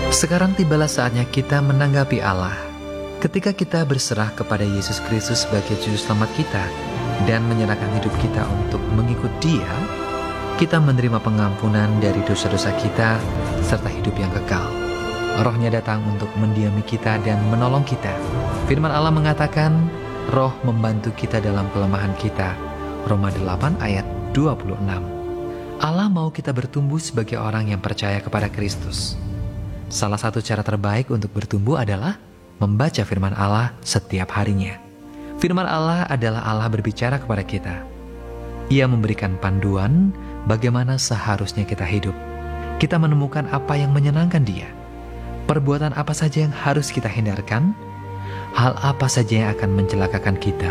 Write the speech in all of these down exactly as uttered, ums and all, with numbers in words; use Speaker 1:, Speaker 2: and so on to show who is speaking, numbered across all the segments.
Speaker 1: Sekarang tibalah saatnya kita menanggapi Allah. Ketika kita berserah kepada Yesus Kristus sebagai juru selamat kita dan menyerahkan hidup kita untuk mengikut Dia, kita menerima pengampunan dari dosa-dosa kita serta hidup yang kekal. Roh-Nya datang untuk mendiami kita dan menolong kita. Firman Allah mengatakan, Roh membantu kita dalam kelemahan kita. Roma delapan ayat dua puluh enam. Allah mau kita bertumbuh sebagai orang yang percaya kepada Kristus. Salah satu cara terbaik untuk bertumbuh adalah membaca firman Allah setiap harinya. Firman Allah adalah Allah berbicara kepada kita. Ia memberikan panduan bagaimana seharusnya kita hidup. Kita menemukan apa yang menyenangkan Dia. Perbuatan apa saja yang harus kita hindarkan? Hal apa saja yang akan mencelakakan kita?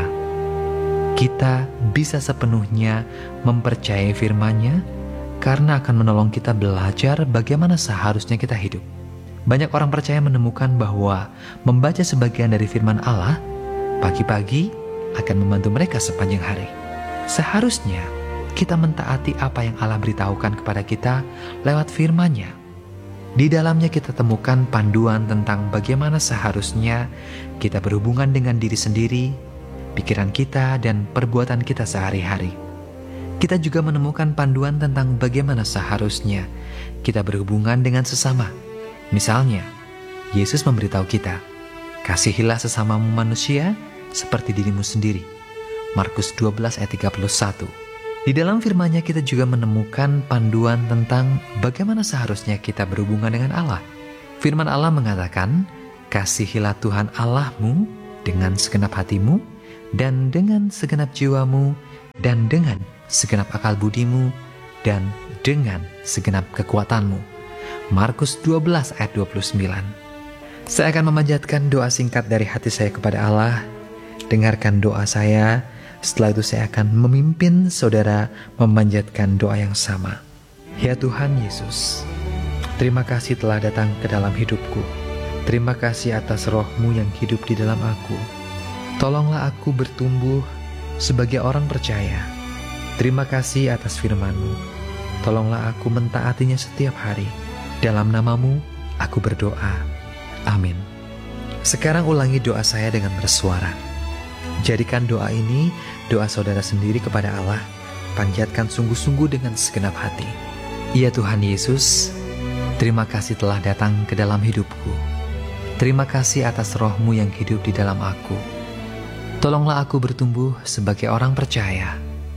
Speaker 1: Kita bisa sepenuhnya mempercayai firman-Nya karena akan menolong kita belajar bagaimana seharusnya kita hidup. Banyak orang percaya menemukan bahwa membaca sebagian dari firman Allah pagi-pagi akan membantu mereka sepanjang hari. Seharusnya kita mentaati apa yang Allah beritahukan kepada kita lewat firman-Nya. Di dalamnya kita temukan panduan tentang bagaimana seharusnya kita berhubungan dengan diri sendiri, pikiran kita, dan perbuatan kita sehari-hari. Kita juga menemukan panduan tentang bagaimana seharusnya kita berhubungan dengan sesama. Misalnya, Yesus memberitahu kita, kasihilah sesamamu manusia seperti dirimu sendiri. Markus dua belas ayat tiga puluh satu. Di dalam firman-Nya kita juga menemukan panduan tentang bagaimana seharusnya kita berhubungan dengan Allah. Firman Allah mengatakan, kasihilah Tuhan Allahmu dengan segenap hatimu, dan dengan segenap jiwamu, dan dengan segenap akal budimu, dan dengan segenap kekuatanmu. Markus dua belas ayat dua puluh sembilan. Saya akan memanjatkan doa singkat dari hati saya kepada Allah. Dengarkan doa saya. Setelah itu saya akan memimpin saudara memanjatkan doa yang sama. Ya Tuhan Yesus, terima kasih telah datang ke dalam hidupku. Terima kasih atas Roh-Mu yang hidup di dalam aku. Tolonglah aku bertumbuh sebagai orang percaya. Terima kasih atas firman-Mu. Tolonglah aku mentaatinya setiap hari. Dalam nama-Mu aku berdoa. Amin. Sekarang ulangi doa saya dengan bersuara. Jadikan doa ini doa saudara sendiri kepada Allah. Panjatkan sungguh-sungguh dengan segenap hati. Ya Tuhan Yesus, terima kasih telah datang ke dalam hidupku. Terima kasih atas Roh-Mu yang hidup di dalam aku. Tolonglah aku bertumbuh sebagai orang percaya.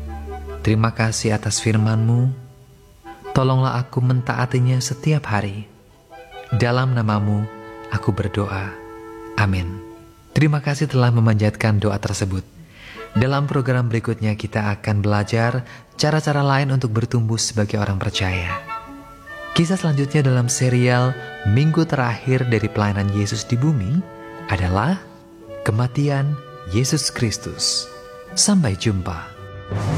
Speaker 1: Terima kasih atas firman-Mu. Tolonglah aku mentaatinya setiap hari. Dalam nama-Mu aku berdoa. Amin. Terima kasih telah memanjatkan doa tersebut. Dalam program berikutnya kita akan belajar cara-cara lain untuk bertumbuh sebagai orang percaya. Kisah selanjutnya dalam serial Minggu Terakhir dari Pelayanan Yesus di Bumi adalah Kematian Yesus Kristus. Sampai jumpa.